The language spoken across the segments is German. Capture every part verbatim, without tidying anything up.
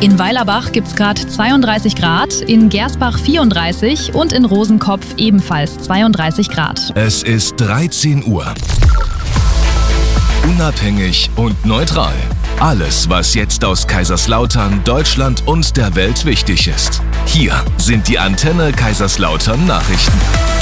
In Weilerbach gibt es gerade zweiunddreißig Grad, in Gersbach vierunddreißig und in Rosenkopf ebenfalls zweiunddreißig Grad. Es ist dreizehn Uhr. Unabhängig und neutral. Alles, was jetzt aus Kaiserslautern, Deutschland und der Welt wichtig ist. Hier sind die Antenne Kaiserslautern Nachrichten.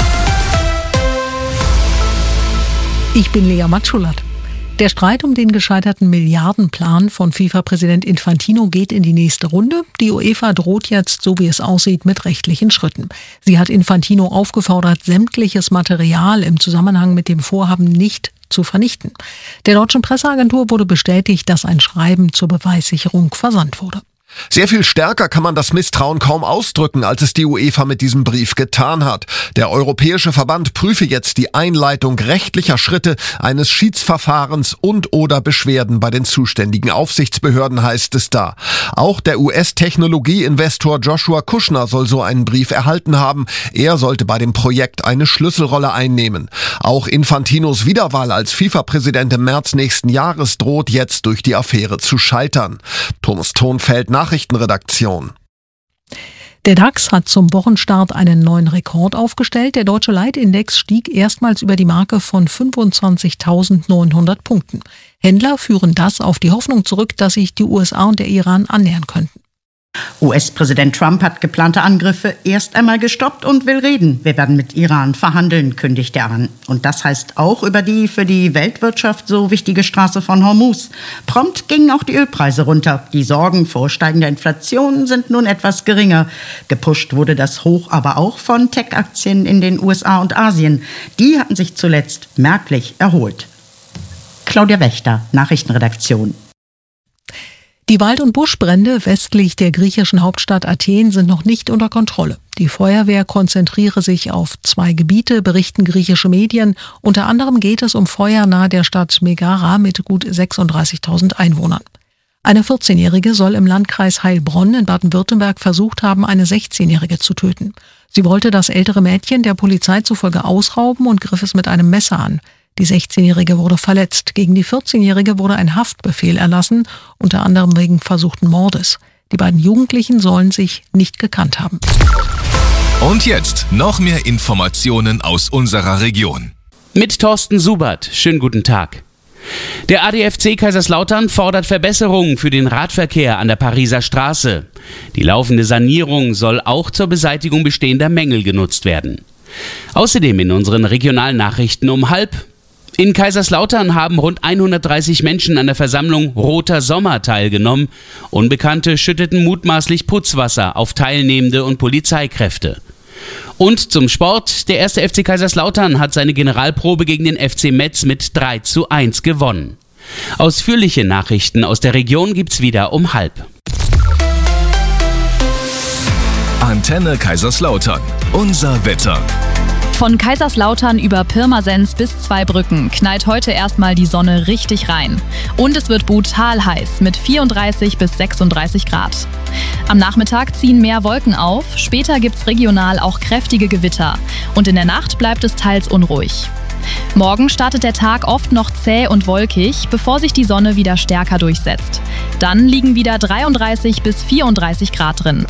Ich bin Lea Matschulat. Der Streit um den gescheiterten Milliardenplan von FIFA-Präsident Infantino geht in die nächste Runde. Die UEFA droht jetzt, so wie es aussieht, mit rechtlichen Schritten. Sie hat Infantino aufgefordert, sämtliches Material im Zusammenhang mit dem Vorhaben nicht zu vernichten. Der deutschen Presseagentur wurde bestätigt, dass ein Schreiben zur Beweissicherung versandt wurde. Sehr viel stärker kann man das Misstrauen kaum ausdrücken, als es die UEFA mit diesem Brief getan hat. Der Europäische Verband prüfe jetzt die Einleitung rechtlicher Schritte eines Schiedsverfahrens und oder Beschwerden bei den zuständigen Aufsichtsbehörden, heißt es da. Auch der U S-Technologieinvestor Joshua Kushner soll so einen Brief erhalten haben. Er sollte bei dem Projekt eine Schlüsselrolle einnehmen. Auch Infantinos Wiederwahl als FIFA-Präsident im März nächsten Jahres droht jetzt durch die Affäre zu scheitern. Thomas Thonfeld, Nachrichtenredaktion. Der DAX hat zum Wochenstart einen neuen Rekord aufgestellt. Der deutsche Leitindex stieg erstmals über die Marke von fünfundzwanzigtausendneunhundert Punkten. Händler führen das auf die Hoffnung zurück, dass sich die U S A und der Iran annähern könnten. U S-Präsident Trump hat geplante Angriffe erst einmal gestoppt und will reden. Wir werden mit Iran verhandeln, kündigt er an. Und das heißt auch über die für die Weltwirtschaft so wichtige Straße von Hormuz. Prompt gingen auch die Ölpreise runter. Die Sorgen vor steigender Inflation sind nun etwas geringer. Gepusht wurde das Hoch aber auch von Tech-Aktien in den U S A und Asien. Die hatten sich zuletzt merklich erholt. Claudia Wächter, Nachrichtenredaktion. Die Wald- und Buschbrände westlich der griechischen Hauptstadt Athen sind noch nicht unter Kontrolle. Die Feuerwehr konzentriere sich auf zwei Gebiete, berichten griechische Medien. Unter anderem geht es um Feuer nahe der Stadt Megara mit gut sechsunddreißigtausend Einwohnern. Eine vierzehnjährige soll im Landkreis Heilbronn in Baden-Württemberg versucht haben, eine sechzehnjährige zu töten. Sie wollte das ältere Mädchen der Polizei zufolge ausrauben und griff es mit einem Messer an. Die sechzehnjährige wurde verletzt. Gegen die vierzehnjährige wurde ein Haftbefehl erlassen, unter anderem wegen versuchten Mordes. Die beiden Jugendlichen sollen sich nicht gekannt haben. Und jetzt noch mehr Informationen aus unserer Region. Mit Thorsten Subert. Schönen guten Tag. Der A D F C Kaiserslautern fordert Verbesserungen für den Radverkehr an der Pariser Straße. Die laufende Sanierung soll auch zur Beseitigung bestehender Mängel genutzt werden. Außerdem in unseren regionalen Nachrichten um halb. In Kaiserslautern haben rund hundertdreißig Menschen an der Versammlung Roter Sommer teilgenommen. Unbekannte schütteten mutmaßlich Putzwasser auf Teilnehmende und Polizeikräfte. Und zum Sport. Der erste F C Kaiserslautern hat seine Generalprobe gegen den F C Metz mit drei zu eins gewonnen. Ausführliche Nachrichten aus der Region gibt's wieder um halb. Antenne Kaiserslautern. Unser Wetter. Von Kaiserslautern über Pirmasens bis Zweibrücken knallt heute erstmal die Sonne richtig rein. Und es wird brutal heiß mit vierunddreißig bis sechsunddreißig Grad. Am Nachmittag ziehen mehr Wolken auf, später gibt's regional auch kräftige Gewitter. Und in der Nacht bleibt es teils unruhig. Morgen startet der Tag oft noch zäh und wolkig, bevor sich die Sonne wieder stärker durchsetzt. Dann liegen wieder dreiunddreißig bis vierunddreißig Grad drin.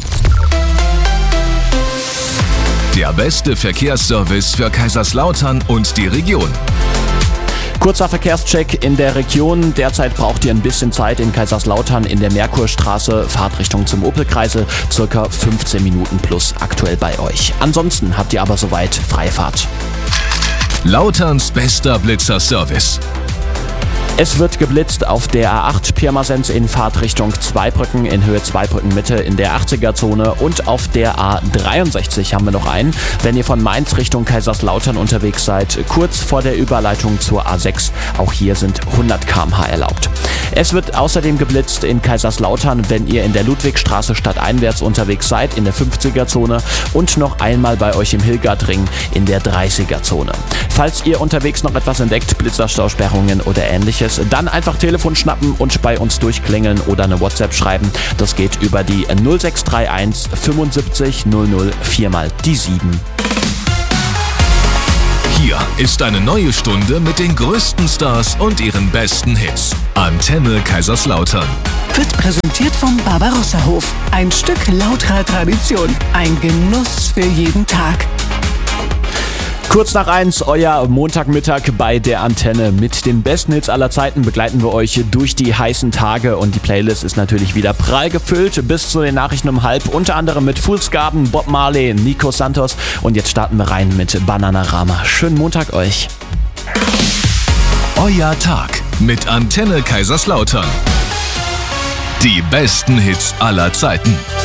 Der beste Verkehrsservice für Kaiserslautern und die Region. Kurzer Verkehrscheck in der Region. Derzeit braucht ihr ein bisschen Zeit in Kaiserslautern in der Merkurstraße. Fahrtrichtung zum Opelkreisel. Circa fünfzehn Minuten plus aktuell bei euch. Ansonsten habt ihr aber soweit freie Fahrt. Lauterns bester Blitzerservice. Es wird geblitzt auf der A acht Pirmasens in Fahrtrichtung Zweibrücken in Höhe Zweibrücken Mitte in der achtziger-Zone und auf der A dreiundsechzig haben wir noch einen. Wenn ihr von Mainz Richtung Kaiserslautern unterwegs seid, kurz vor der Überleitung zur A sechs, auch hier sind hundert Kilometer pro Stunde erlaubt. Es wird außerdem geblitzt in Kaiserslautern, wenn ihr in der Ludwigstraße stadteinwärts unterwegs seid, in der fünfziger-Zone und noch einmal bei euch im Hildgardring in der dreißiger-Zone. Falls ihr unterwegs noch etwas entdeckt, Blitzerstausperrungen oder ähnliches, dann einfach Telefon schnappen und bei uns durchklingeln oder eine WhatsApp schreiben. Das geht über die null sechs drei eins fünfundsiebzig null null vier mal die sieben. Hier ist eine neue Stunde mit den größten Stars und ihren besten Hits. Antenne Kaiserslautern. wird präsentiert vom Barbarossa-Hof. Ein Stück lauterer Tradition. Ein Genuss für jeden Tag. Kurz nach eins, euer Montagmittag bei der Antenne. Mit den besten Hits aller Zeiten begleiten wir euch durch die heißen Tage und die Playlist ist natürlich wieder prall gefüllt bis zu den Nachrichten um halb, unter anderem mit Fool's Garden, Bob Marley, Nico Santos und jetzt starten wir rein mit Bananarama. Schönen Montag euch. Euer Tag mit Antenne Kaiserslautern. Die besten Hits aller Zeiten.